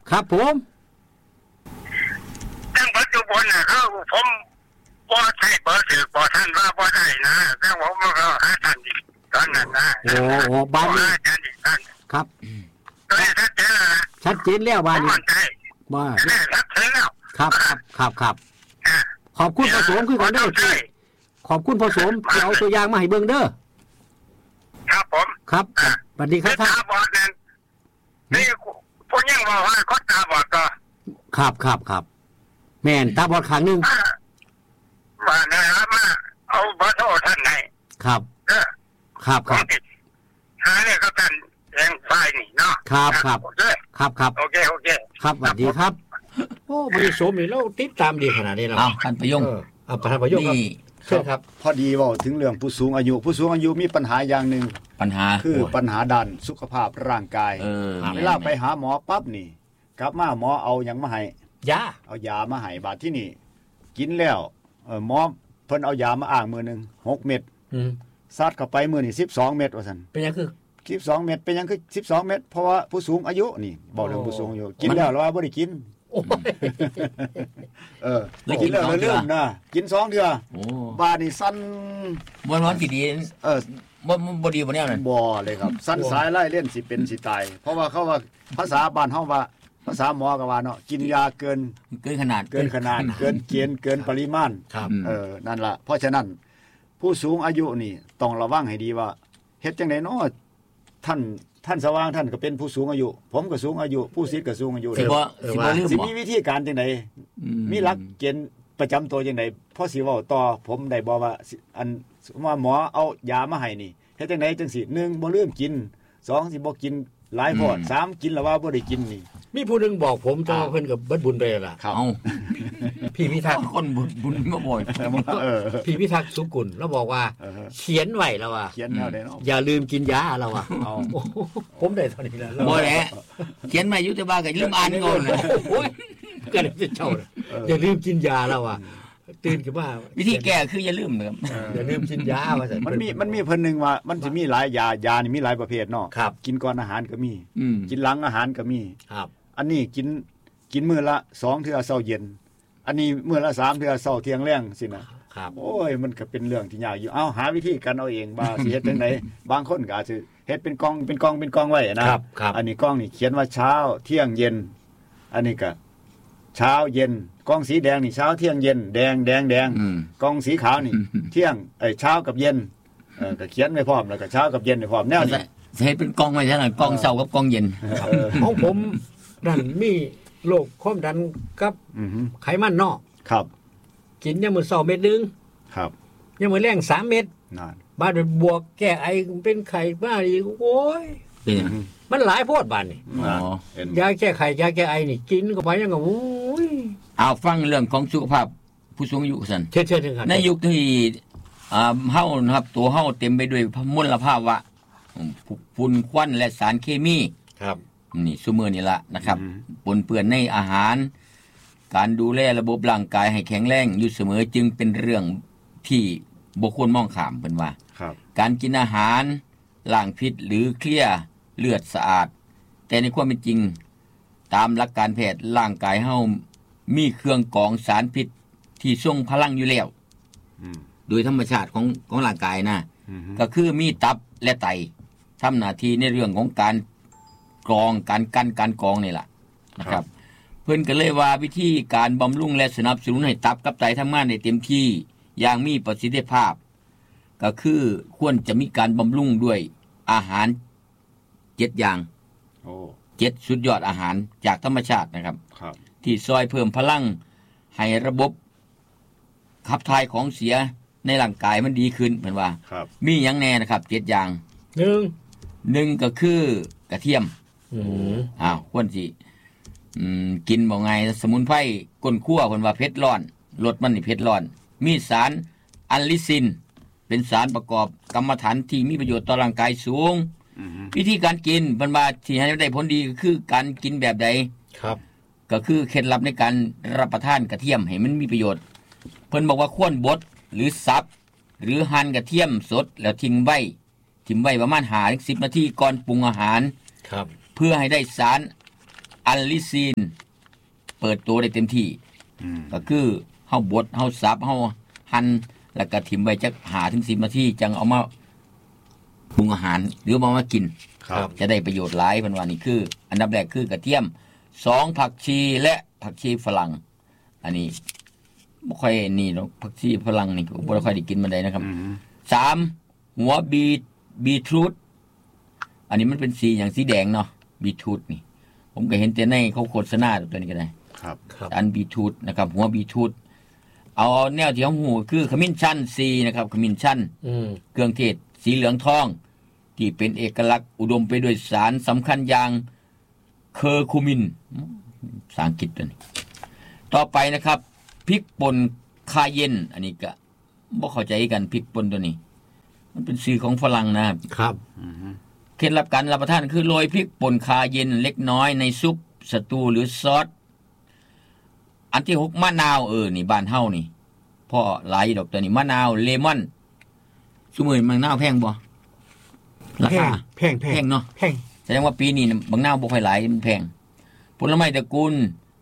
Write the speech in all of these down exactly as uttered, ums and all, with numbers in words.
ครับผมตั้งปัจจุบันน่ะเฮาผมบ่ใช้เบอร์ถือบ่ท่านว่าบ่ได้นะแต่ผมก็หาท่านอีกตอนนั้นนะโอ้โหบ้านนี้ครับก็ชัดเจนแล้วชัดเจนแล้วบ้านนี้ว่าชัดเจนแล้วครับครับครับครับขอบคุณผสมคือกันเด้อขอบคุณผสมที่เอาตัวอย่างมาให้เบิ่งเด้อครับผมครับสวัสดีครับท่านตาบอดนั่นนี่ผู้ยิ่งว่าว่าคนตาบอดก็ครับครับครับแม่นตาบอดข้างนึงมานะครับมาเอาเบอร์โทรท่านไหนครับเออครับครับหาเนี่ยก็ท่านแรงไฟนี่เนาะครับครับครับครับโอเคโอเคครับสวัสดีครับโอ้บริสมนี่เราติดตามดีขนาดนี้แล้วอ้าวท่านประยงอ้าวท่านประยงครับเชิญครับพอดีเว้าถึงเรื่องผู้สูงอายุผู้สูงอายุมีปัญหาอย่างนึงปัญหาคือปัญหาด้านสุขภาพร่างกายเวลาไปหาหมอปั๊บนี่กลับมาหมอเอาหยังมาให้ยาเอายามาให้บาดที่นี่กินแล้วเอ่อหมอเพิ่นเอายามาอ้างมื้อนึงหกเม็ดอืมซัดเข้าไปมื้อนี้สิบสองเม็ดว่าซั่นเป็นหยังคือสิบสองเม็ดเป็นหยังคือสิบสองเม็ดเพราะว่าผู้สูงอายุนี่บอกเรื่องผู้สูงอายุกินแล้วแล้วว่าบ่ได้กินโอ้ยเออกินแล้วลืมนะกินสองเทื่อโอ้บาดนี่สั่นบ่ร้อนสิดีเออบ่บ่ดีบ่แนวนั้นบ่เลยครับสั่นสายไล่เล่นสิเป็นสิตายเพราะว่าเขาว่าภาษาบ้านเฮาว่าภาษาหมอก็ว่าเนาะกินยาเกินเกินขนาดเกินขนาดเกินเกณฑ์เกินปริมาณเออนั่นล่ะเพราะฉะนั้นผู้สูงอายุนี่ต้องระวังให้ดีว่าเฮ็ดจังได๋เนาะท่านท่านสว่างท่านก็เป็นผู้สูงอายุผมก็สูงอายุผู้ศิษย์ก็สูงอายุสิบ่สิบ่ลืมสิมีวิธีการจังได๋มีหลักเกณฑ์ประจำตัวจังได๋พอสิเว้าต่อผมได้บอกว่าอันว่าหมอเอายามาให้นี่เฮ็ดจังได๋จังสิหนึ่งบ่ลืมกินสองสิบ่กินหลายพอดสามกินแล้วว่าบ่ได้กินนี่มีผู้นึงบอกผมแต่ว่าเพิ่นก็เบิดบุญไปล่ะเอ้าพี่พิทักษ์คนบุญบุญมาบ่อยเออพี่พิทักษ์สุกุลแล้วบอกว่าเขียนไว้แล้วว่าเขียนแนวใดเนาะอย่าลืมกินยาแล้วว่าเอ้าผมได้เท่านี้แล้วบ่แหละเขียนมาอยู่แต่ว่าก็ลืมอ่านก่อนโอ้ยก็ได้เจ้าอย่าลืมกินยาแล้วว่าตื่นขึ้นมาวิธีแก้คืออย่าลืมนะครับอย่าลืมกินยาว่าซั่นมันมีมันมีเพิ่นนึงว่ามันสิมีหลายยายานี่มีหลายประเภทเนาะกินก่อนอาหารก็มีกินหลังอาหารก็มีครับอันนี้กินกินมื้อละสองเทื่อเช้าเย็นอันนี้มื้อละสามเทื่อเช้าเที่ยงแลงสินะครับโอ้ยมันก็เป็นเรื่องที่ยากอยู่เอาหาวิธีกันเอาเองว่าสิเฮ็ดจังได๋บางคนก็อาจสิเฮ็ดเป็นกล่องเป็นกล่องเป็นกล่องไว้นะครับอันนี้กล่องนี่เขียนว่าเช้าเที่ยงเย็นอันนี้ก็เช้าเย็นกล่องสีแดงนี่เช้าเที่ยงเย็นแดงแดงแดงกล่องสีขาวนี่เที่ยงเอ้ยเช้ากับเย็นเออก็เขียนไว้พร้อมแล้วก็เช้ากับเย็นไว้พร้อมแนวนี้เฮ็ดเป็นกล่องไว้ซั่นน่ะกล่องเช้ากับกล่องเย็นของผมนั่นมีโรคความดันกับไขมันเนาะครับกินยามมื้อเช้าเม็ดนึงครับยามมื้อแลงสามเม็ดนั่นบาดบวกแก้ไอเป็นไข้บ้าอีกโอ้ยเป็นมันหลายโพดบาดนี่อ๋อยาแก้ไข้ยาแก้ไอนี่กินเข้าไปยังก็โอ้ยเอาฟังเรื่องของสุขภาพผู้สูงอายุซั่นเชิญๆครับในยุคที่อ่าเฮานะครับตัวเฮาเต็มไปด้วยมลภาวะฝุ่นควันและสารเคมีครับนี่ซุมื้อนี่ล่ะนะครับปนเปื้อนในอาหารการดูแลระบบร่างกายให้แข็งแรงอยู่เสมอจึงเป็นเรื่องที่บ่ควรมองข้ามเพิ่นว่าการกินอาหารล้างพิษหรือเคลียร์เลือดสะอาดแต่ในความเป็นจริงตามหลักการแพทย์ร่างกายเฮามีเครื่องกรองสารพิษที่ทรงพลังอยู่แล้วโดยธรรมชาติของของร่างกายนะก็คือมีตับและไตทำหน้าที่ในเรื่องของการกรองการกั้นการกรองนี่ล่ะนะครับเพิ่นก็เลยว่าวิธีการบำรุงและสนับสนุนให้ตับกับไตทำงานได้เต็มที่อย่างมีประสิทธิภาพก็คือควรจะมีการบำรุงด้วยอาหารเจ็ดอย่างโอ้เจ็ดสุดยอดอาหารจากธรรมชาตินะครับครับที่ซอยเพิ่มพลังให้ระบบขับถ่ายของเสียในร่างกายมันดีขึ้นเพิ่นว่ามีหยังแน่นะครับเจ็ดอย่างหนึ่งหนึ่งก็คือกระเทียมอืออ้าวควรสิอืมกินบ่ไงสมุนไพรก้นคั่วเพิ่นว่าเผ็ดร้อนรสมันนี่เผ็ดร้อนมีสารอัลลิซินเป็นสารประกอบกรรมฐานที่มีประโยชน์ต่อร่างกายสูงวิธีการกินเพิ่นว่าที่ให้ได้ผลดีก็คือการกินแบบใดครับก็คือเคล็ดลับในการรับประทานกระเทียมให้มันมีประโยชน์เพิ่นบอกว่าควรบดหรือสับหรือหั่นกระเทียมสดแล้วทิ้งไว้ทิ้งไว้ประมาณห้าถึงสิบนาทีก่อนปรุงอาหารครับเพื่อให้ได้สารอัลลิซีนเปิดตัวได้เต็มที่ก็คือเฮาบดเฮาสับเฮาหั่นแล้วก็ถิ่มไว้จัก ห้าถึงสิบ นาทีจังเอามาปรุงอาหารหรือมามากินครับจะได้ประโยชน์หลายเพิ่นว่านี่คืออันดับแรกคือกระเทียมสองผักชีและผักชีฝรั่งอันนี้บ่ค่อยนี่เนาะผักชีฝรั่งนี่บ่ค่อยได้กินมันได้นะครับสามหัวบีบีทรูทอันนี้มันเป็นสีอย่างสีแดงเนาะบีทรูทนี่ผมก็เห็นแต่ในเขาโฆษณาตัวนี้ก็ได้ครับอันบีทรูทนะครับหัวบีทรูทเอาแนวที่ของหูคือขมิ้นชันซีนะครับขมิ้นชันเครื่องเทศสีเหลืองทองที่เป็นเอกลักษณ์อุดมไปด้วยสารสำคัญอย่างเคอร์คูมินภาษาอังกฤษตัวนี้ต่อไปนะครับพริกป่นคาเยนอันนี้ก็บ่เข้าใจกันพริกป่นตัวนี้มันเป็นชื่อของฝรั่งนะครับเคล็ดลับการรับประทานคือโรยพริกป่นคาเยนเล็กน้อยในซุปสตูหรือซอสอันที่หกมะนาวเออนี่บ้านเฮานี่พ่อหลายดอกตัวนี้มะนาวเลมอนซุมื้อมะนาวแพงบ่ราคาแพงแพงเนาะแพงแสดงว่าปีนี้บางนาวบ่ค่อยหลายมันแพงผลไม้ตระกูล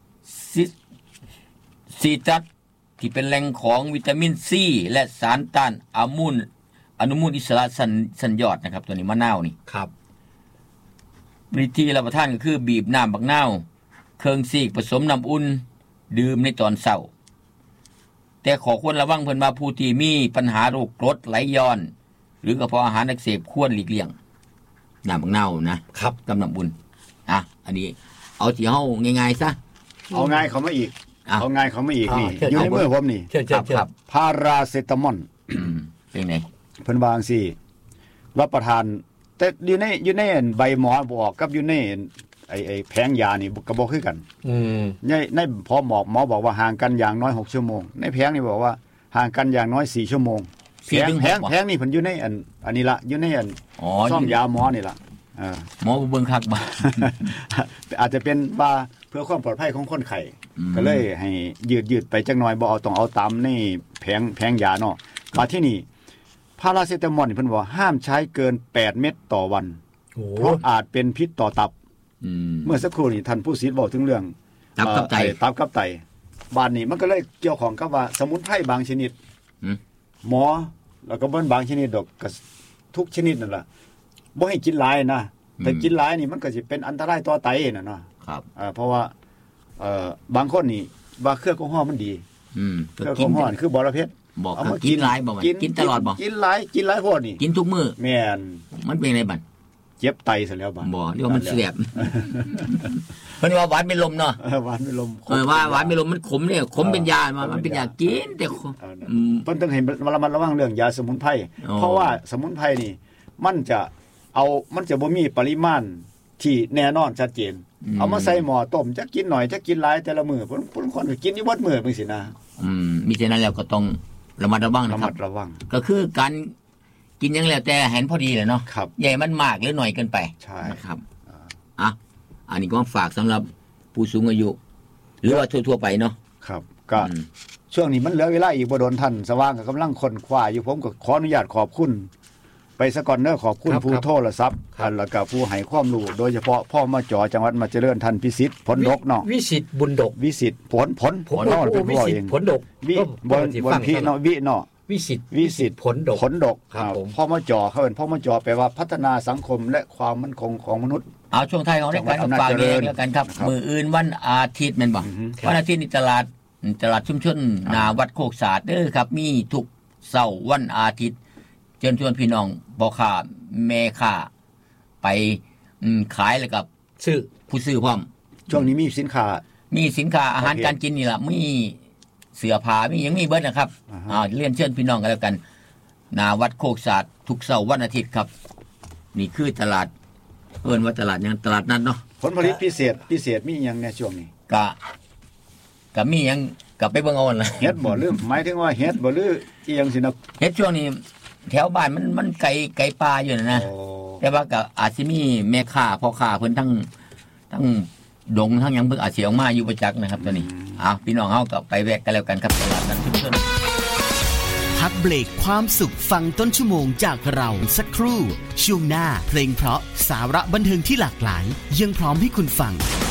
ซีตรัสที่เป็นแหล่งของวิตามินซีและสารต้านอนุมูลอนุมูลอิสระสัญสัญญอดนะครับตัวนี้มะนาวนี่ครับวิธีรับประทานก็คือบีบน้ำบักนาวเครื่องซีกผสมน้ำอุ่นดื่มในตอนเช้าแต่ขอควรระวังเพิ่นว่าผู้ที่มีปัญหาโรคกรดไหลย้อนหรือกระเพาะอาหารอักเสบควรหลีกเลี่ยงน้ำบักนาวนะครับกับน้ำอุ่นอ่ะอันนี้เอาที่เฮาง่ายๆซะเอาง่ายเข้ามาอีกเอาง่ายเข้ามาอีกนี่อยู่ในมือผมนี่ครับพาราเซตามอลเป็นไงเพิ่นว่าจังซี่รับประทานแต่อยู่ในอยู่ในใบหมอบอกกับอยู่ในไอ้ไอ้แผงยานี่ก็บ่คือกันอืมในในพอหมอหมอบอกว่าห่างกันอย่างน้อยหกชั่วโมงในแผงนี่บอกว่าห่างกันอย่างน้อยสี่ชั่วโมงแผงแผงแผงนี่เพิ่นอยู่ในอันอันนี้ละอยู่ในอันซ่อมยาหมอนี่ล่ะเออหมอเบิ่งคักบ่อาจจะเป็นว่าเพื่อความปลอดภัยของคนไข้ก็เลยให้ยืดๆไปจักหน่อยบ่เอาต้องเอาตามในแผงแผงยาเนาะมาที่นี่พาราเซตามอลนี่เพิ่นบอกห้ามใช้เกินแปดเม็ดต่อวันเพราะอาจเป็นพิษต่อตับเมื่อสักครู่นี้ท่านผู้ศิษย์บอกถึงเรื่องตับกับไตตับกับไตบ้านนี้มันก็เลยเกี่ยวข้องกับว่าสมุนไพรบางชนิดหมอแล้วก็บ่บางชนิดดอกทุกชนิดนั่นล่ะบ่ให้กินหลายนะแต่กินหลายนี่มันก็สิเป็นอันตรายต่อไตน่ะเนาะครับเอ่อเพราะว่าเอ่อบางคนนี่ว่าเครื่องแอลกอฮอล์มันดีอืมเครื่องแอลกอฮอล์คือบรเพชรบอกกินหลายบ่มันกินตลอดบ่กินหลายกินหลายโพดนี่กินทุกมื้อแม่นมันเป็นไงบัดเจ็บไตซะแล้วบัดบ่เรียกว่ามันเสียบเพิ่นว่าหวานเป็นลมเนาะเออหวานเป็นลมเออว่าหวานเป็นลมมันขมเนี่ยขมเป็นยามันเป็นยากินแต่อืมเพิ่นต้องให้ระมัดระวังเรื่องยาสมุนไพรเพราะว่าสมุนไพรนี่มันจะเอามันจะบ่มีปริมาณที่แน่นอนชัดเจนเอามาใส่หม้อต้มจักกินหน่อยจักกินหลายแต่ละมื้อเพิ่นบางคนก็กินอยู่บ่มื้อจังซี่นะอืมมีฉะนั้นแล้วก็ต้องระมัดระวังนะครับระมัดระวังก็คือการกินยังแล้วแต่เห็นพอดีแหละเนาะใหญ่มันมากหรือหน่อยเกินไปใช่นะครับอ่ะอันนี้ก็ฝากสำหรับผู้สูงอายุหรือว่าทั่วๆไปเนาะครับก็ช่วงนี้มันเหลือเวลาอีกบ่โดนท่านสว่างก็กำลังค้นคว้าอยู่ผมก็ขออนุญาตขอบคุณไปซะก่อนเด้อขอบคุณผู้โทรศัพท์แล้วก็ผู้ให้ความรู้โดยเฉพาะพ่อมาจ่อจังหวัดมาเจริญท่านพิสิทธิ์ผลดกเนาะวิสิทธิ์บุญดกวิสิทธิ์ผลผลผลเนาะเป็นผู้เองผลดกวิบนบนพี่เนาะวิเนาะวิสิทธิ์วิสิทธิ์ผลดกผลดกครับพ่อมาจ่อเขาเอิ้นพ่อมาจ่อแปลว่าพัฒนาสังคมและความมั่นคงของมนุษย์เอาช่วงท้ายของรายการฝากเองแล้วกันครับมื้ออื่นวันอาทิตย์แม่นบ่วันอาทิตย์นี่ตลาดตลาดชุมชนหน้าวัดโคกสาดเด้อครับมีทุกเสาร์วันอาทิตย์เชิญชวนพี่น้องพ่อค้าแม่ค้าไปขายแล้วกับซื้อผู้ซื้อพร้อมช่วงนี้มีสินค้ามีสินค้าอาหารการกินนี่ล่ะมีเสื้อผ้ามียังมีเบิดนะครับอ่าเรียนเชิญพี่น้องกันแล้วกันหน้าวัดโคกสาดทุกเสาร์วันอาทิตย์ครับนี่คือตลาดเอิ้นว่าตลาดหยังตลาดนัดเนาะผลผลิตพิเศษพิเศษมีหยังในช่วงนี้ก็ก็มีหยังก็ไปเบิ่งเอาล่ะเฮ็ดบ่หรือหมายถึงว่าเฮ็ดบ่หรืออีหยังสินะเฮ็ดช่วงนี้แถวบ้านมันมันไกลไกลป่าอยู่นะแต่ว่าก็อาจสิมีแม่ค้าพ่อค้าเพิ่นทั้งทั้งดงทั้งหยังเพิ่นอาจสิออกมาอยู่ประจักษ์นะครับตัวนี้อ้าวพี่น้องเฮาก็ไปแวะกันแล้วกันครับตลาดนั้นทุกคนพักเบรกความสุขฟังต้นชั่วโมงจากเราสักครู่ช่วงหน้าเพลงเพราะสาระบันเทิงที่หลากหลายยังพร้อมให้คุณฟัง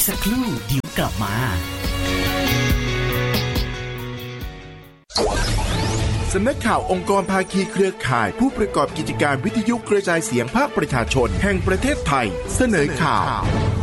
สักครู่เดี๋ยวกลับมาสำนักข่าวองค์กรภาคีเครือข่ายผู้ประกอบกิจการวิทยุกระจายเสียงภาคประชาชนแห่งประเทศไทยเสนอข่าว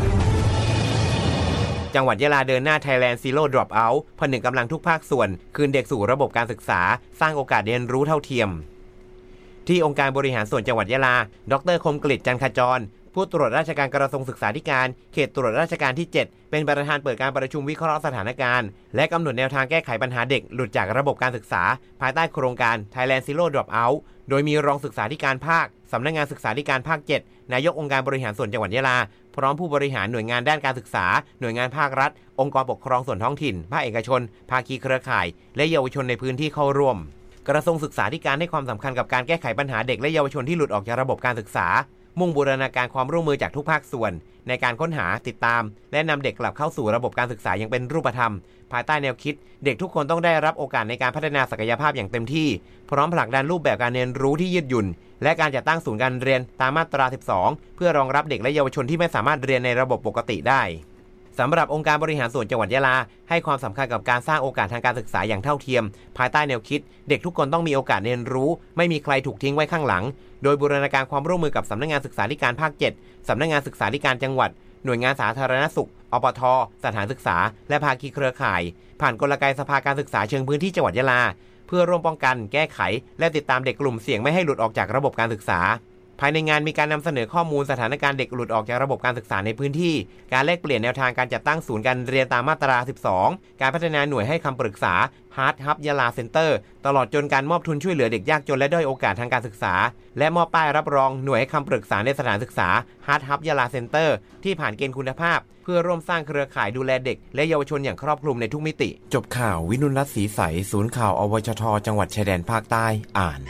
จังหวัดยะลาเดินหน้า Thailand Zero Dropout ผนึกกำลังทุกภาคส่วนคืนเด็กสู่ระบบการศึกษาสร้างโอกาสเรียนรู้เท่าเทียมที่องค์การบริหารส่วนจังหวัดยะลาดร.คมกฤษจันทร์ขจรผู้ตรวจราชการกระทรวงศึกษาธิการเขตตรวจราชการที่เจ็ดเป็นประธานเปิดการประชุมวิเคราะห์สถานการณ์และกำหนดแนวทางแก้ไขปัญหาเด็กหลุดจากระบบการศึกษาภายใต้โครงการ Thailand Zero Dropout โดยมีรองศึกษาธิการภาคสำนักงานศึกษาธิการภาคเจ็ดนายกองค์การบริหารส่วนจังหวัดยะลาพร้อมผู้บริหารหน่วยงานด้านการศึกษาหน่วยงานภาครัฐองค์กรปกครองส่วนท้องถิ่นภาคเอกชนภาคีเครือข่ายและเยาวชนในพื้นที่เข้าร่วมกระทรวงศึกษาธิการให้ความสำคัญกับการแก้ไขปัญหาเด็กและเยาวชนที่หลุดออกจากระบบการศึกษามุ่งบูรณาการความร่วมมือจากทุกภาคส่วนในการค้นหาติดตามและนำเด็กกลับเข้าสู่ระบบการศึกษาอย่างเป็นรูปธรรมภายใต้แนวคิดเด็กทุกคนต้องได้รับโอกาสในการพัฒนาศักยภาพอย่างเต็มที่พร้อมผลักดันรูปแบบการเรียนรู้ที่ยืดหยุ่นและการจัดตั้งศูนย์การเรียนตามมาตราสิบสองเพื่อรองรับเด็กและเยาวชนที่ไม่สามารถเรียนในระบบปกติได้สำหรับองค์การบริหารส่วนจังหวัดยะลาให้ความสำคัญกับการสร้างโอกาสทางการศึกษาอย่างเท่าเทียมภายใต้แนวคิดเด็กทุกคนต้องมีโอกาสเรียนรู้ไม่มีใครถูกทิ้งไว้ข้างหลังโดยบูรณาการความร่วมมือกับสำนักงานศึกษาธิการภาคเจ็ดสำนักงานศึกษาธิการจังหวัดหน่วยงานสาธารณสุขอปท.สถานศึกษาและภาคีเครือข่ายผ่านกลไกสภาการศึกษาเชิงพื้นที่จังหวัดยะลาเพื่อร่วมป้องกันแก้ไขและติดตามเด็กกลุ่มเสี่ยงไม่ให้หลุดออกจากระบบการศึกษาภายในงานมีการนำเสนอข้อมูลสถานการณ์เด็กหลุดออกจากระบบการศึกษาในพื้นที่การแลกเปลี่ยนแนวทางการจัดตั้งศูนย์การเรียนตามมาตราสิบสองการพัฒนาหน่วยให้คำปรึกษา Heart Hub ยะลา Center ตลอดจนการมอบทุนช่วยเหลือเด็กยากจนและด้อยโอกาสทางการศึกษาและมอบป้ายรับรองหน่วยให้คำปรึกษาในสถานศึกษา Heart Hub ยะลา Center ที่ผ่านเกณฑ์คุณภาพเพื่อร่วมสร้างเครือข่ายดูแลเด็กและเยาวชนอย่างครอบคลุมในทุกมิติจบข่าววินุรัตน์ศรีใสศูนย์ข่าวอวชทจังหวัดชายแดนภาคใต้อ่าน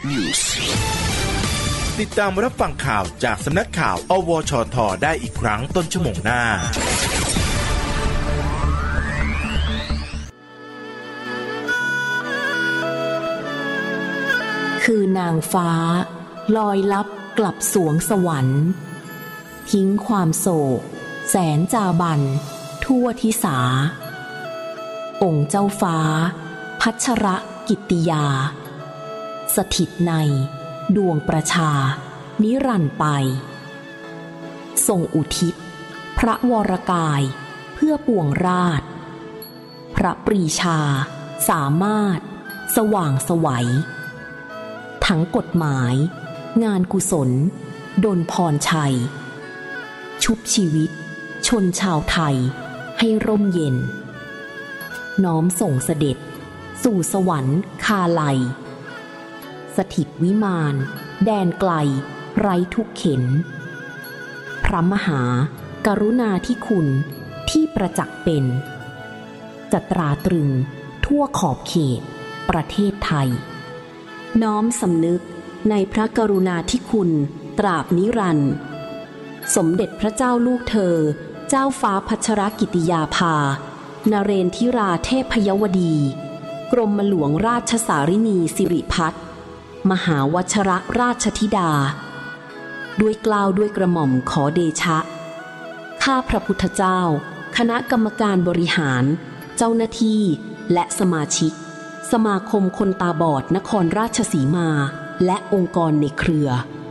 ติดตามรับฟังข่าวจากสำนักข่าวอวชทได้อีกครั้งต้นชั่วโมงหน้าคือนางฟ้าลอยลับกลับสวงสวรรค์ทิ้งความโศกแสนจาบันทั่วทิสาองค์เจ้าฟ้าพัชรกิตติยาสถิตในดวงประชานิรันดร์ไปทรงอุทิศพระวรกายเพื่อปวงราชพระปรีชาสามารถสว่างไสวทั้งกฎหมายงานกุศลดลพรชัยชุบชีวิตชนชาวไทยให้ร่มเย็นน้อมส่งเสด็จสู่สวรรค์คาไลสถิตวิมานแดนไกลไร้ทุกเข็ญพระมหากรุณาธิคุณที่ประจักษ์เป็นจะตราตรึงทั่วขอบเขตประเทศไทยน้อมสำนึกในพระกรุณาธิคุณตราบนิรันดร์สมเด็จพระเจ้าลูกเธอเจ้าฟ้าพัชรกิติยาภานเรนทิราเทพยวดีกรมหลวงราชสารินีสิริพัฒน์มหาวชรราชธิดาด้วยเกล้าด้วยกระหม่อมขอเดชะข้าพระพุทธเจ้าคณะกรรมการบริหารเจ้าหน้าที่และสมาชิกสมาคมคนตาบอดนครราชสีมาและองค์กรในเครือ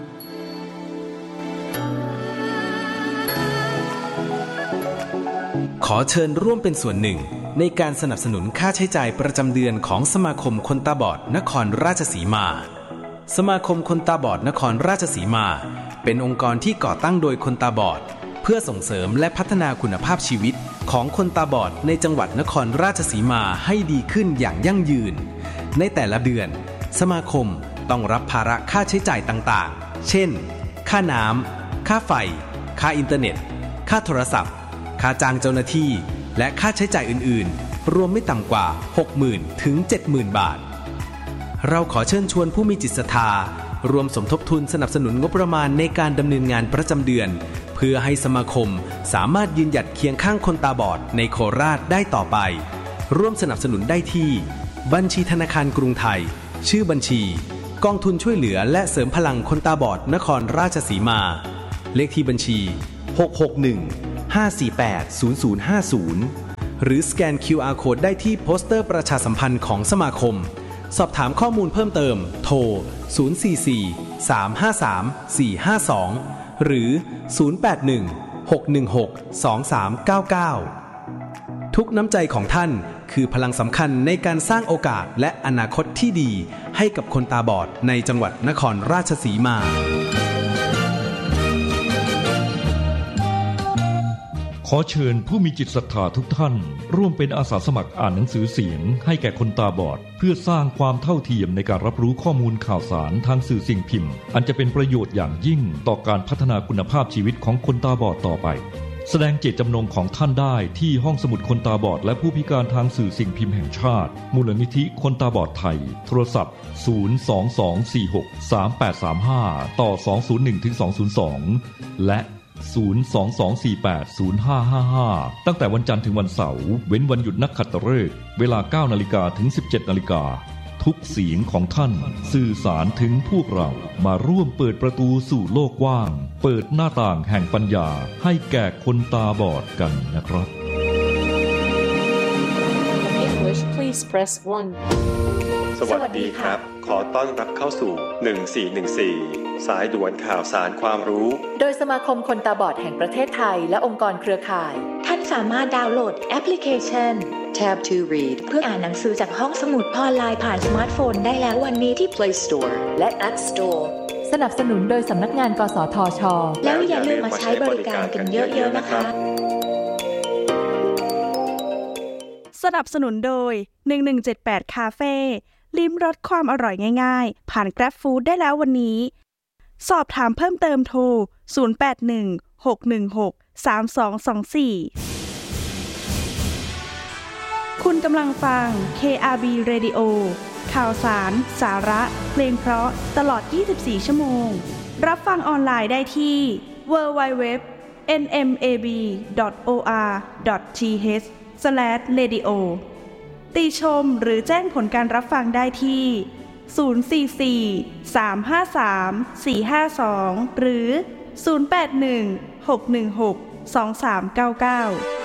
ขอเชิญร่วมเป็นส่วนหนึ่งในการสนับสนุนค่าใช้จ่ายประจำเดือนของสมาคมคนตาบอดนครราชสีมาสมาคมคนตาบอดนครราชสีมาเป็นองค์กรที่ก่อตั้งโดยคนตาบอดเพื่อส่งเสริมและพัฒนาคุณภาพชีวิตของคนตาบอดในจังหวัดนครราชสีมาให้ดีขึ้นอย่างยั่งยืนในแต่ละเดือนสมาคมต้องรับภาระค่าใช้จ่ายต่างๆเช่นค่าน้ำค่าไฟค่าอินเทอร์เน็ตค่าโทรศัพท์ค่าจ้างเจ้าหน้าที่และค่าใช้จ่ายอื่นๆรวมไม่ต่ำกว่า หกหมื่น ถึง เจ็ดหมื่น บาทเราขอเชิญชวนผู้มีจิตศรัทธารวมสมทบทุนสนับสนุนงบประมาณในการดำเนินงานประจำเดือนเพื่อให้สมาคมสามารถยืนหยัดเคียงข้างคนตาบอดในโคราชได้ต่อไปร่วมสนับสนุนได้ที่บัญชีธนาคารกรุงไทยชื่อบัญชีกองทุนช่วยเหลือและเสริมพลังคนตาบอดนครราชสีมาเลขที่บัญชีหก หก หนึ่ง ห้า สี่ แปด ศูนย์ ศูนย์ ห้า ศูนย์หรือสแกน คิว อาร์ Code ได้ที่โปสเตอร์ประชาสัมพันธ์ของสมาคมสอบถามข้อมูลเพิ่มเติมโทรศูนย์ สี่ สี่ สาม ห้า สาม สี่ ห้า สองหรือศูนย์ แปด หนึ่ง หก หนึ่ง หก สอง สาม เก้า เก้าทุกน้ำใจของท่านคือพลังสำคัญในการสร้างโอกาสและอนาคตที่ดีให้กับคนตาบอดในจังหวัดนครราชสีมาขอเชิญผู้มีจิตศรัทธาทุกท่านร่วมเป็นอาสาสมัครอ่านหนังสือเสียงให้แก่คนตาบอดเพื่อสร้างความเท่าเทียมในการรับรู้ข้อมูลข่าวสารทางสื่อสิ่งพิมพ์อันจะเป็นประโยชน์อย่างยิ่งต่อการพัฒนาคุณภาพชีวิตของคนตาบอดต่อไปแสดงเจตจำนงของท่านได้ที่ห้องสมุดคนตาบอดและผู้พิการทางสื่อสิ่งพิมพ์แห่งชาติมูลนิธิคนตาบอดไทยโทรศัพท์ศูนย์ สอง สอง สี่ หก สาม แปด สาม ห้าต่อ สอง ศูนย์ หนึ่ง ถึง สอง ศูนย์ สองและศูนย์ สอง สอง สี่ แปด ศูนย์ ห้า ห้า ห้าตั้งแต่วันจันทร์ถึงวันเสาร์เว้นวันหยุดนักขัตฤกษ์เวลา เก้า นาฬิกาถึง สิบเจ็ด นาฬิกาทุกเสียงของท่านสื่อสารถึงพวกเรามาร่วมเปิดประตูสู่โลกกว้างเปิดหน้าต่างแห่งปัญญาให้แก่คนตาบอดกันนะครับ English please press one สวัสดีครับขอต้อนรับเข้าสู่หนึ่งสี่หนึ่งสี่สายด่วนข่าวสารความรู้โดยสมาคมคนตาบอดแห่งประเทศไทยและองค์กรเครือข่ายท่านสามารถดาวน์โหลดแอปพลิเคชัน Tab to Read เพื่ออ่านหนังสือจากห้องสมุดออนไลน์ผ่านสมาร์ทโฟนได้แล้ววันนี้ที่ Play Store และ App Store สนับสนุนโดยสำนักงานกสทช.แล้วอย่าลืมมาใช้บริการกันเยอะๆนะคะสนับสนุนโดยหนึ่งหนึ่งเจ็ดแปดคาเฟ่ลิ้มรสความอร่อยง่ายๆผ่าน Grab Food ได้แล้ววันนี้สอบถามเพิ่มเติมโทรศูนย์ แปด หนึ่ง หก หนึ่ง หก สาม สอง สอง สี่คุณกำลังฟัง เค อาร์ บี Radio ข่าวสารสาระเพลงเพราะตลอดยี่สิบสี่ชั่วโมงรับฟังออนไลน์ได้ที่ ดับเบิลยู ดับเบิลยู ดับเบิลยู ดอท เอ็น เอ็ม เอ บี ดอท โอ อาร์ ดอท ที เอช สแลช เรดิโอ ติชมหรือแจ้งผลการรับฟังได้ที่ศูนย์ สี่ สี่ สาม ห้า สาม สี่ ห้า สองหรือศูนย์ แปด หนึ่ง หก หนึ่ง หก สอง สาม เก้า เก้า